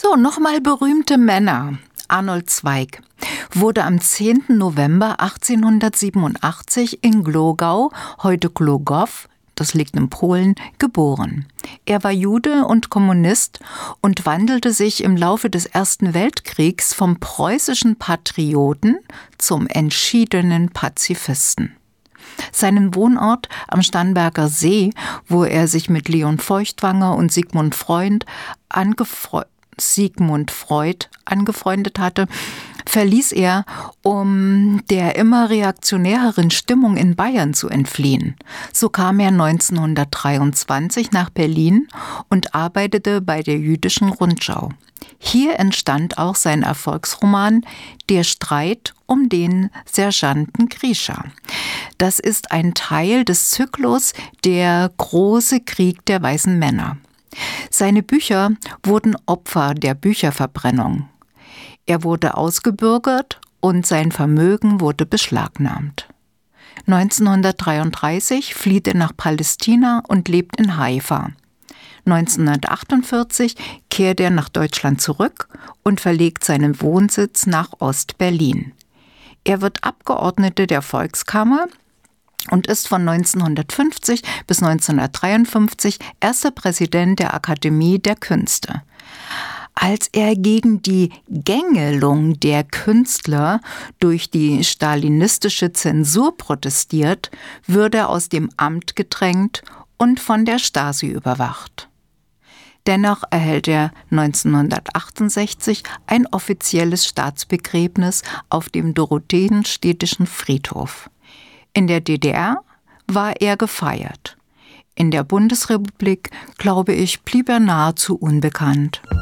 So, nochmal berühmte Männer. Arnold Zweig wurde am 10. November 1887 in Glogau, heute Glogow, das liegt in Polen, geboren. Er war Jude und Kommunist und wandelte sich im Laufe des Ersten Weltkriegs vom preußischen Patrioten zum entschiedenen Pazifisten. Seinen Wohnort am Starnberger See, wo er sich mit Leon Feuchtwanger und Sigmund Freud angefreundet hatte, verließ er, um der immer reaktionäreren Stimmung in Bayern zu entfliehen. So kam er 1923 nach Berlin und arbeitete bei der Jüdischen Rundschau. Hier entstand auch sein Erfolgsroman Der Streit um den Sergeanten Grischa. Das ist ein Teil des Zyklus Der große Krieg der weißen Männer. Seine Bücher wurden Opfer der Bücherverbrennung. Er wurde ausgebürgert und sein Vermögen wurde beschlagnahmt. 1933 flieht er nach Palästina und lebt in Haifa. 1948 kehrt er nach Deutschland zurück und verlegt seinen Wohnsitz nach Ost-Berlin. Er wird Abgeordneter der Volkskammer und ist von 1950 bis 1953 erster Präsident der Akademie der Künste. Als er gegen die Gängelung der Künstler durch die stalinistische Zensur protestiert, wird er aus dem Amt gedrängt und von der Stasi überwacht. Dennoch erhält er 1968 ein offizielles Staatsbegräbnis auf dem Dorotheenstädtischen Friedhof. In der DDR war er gefeiert. In der Bundesrepublik, glaube ich, blieb er nahezu unbekannt.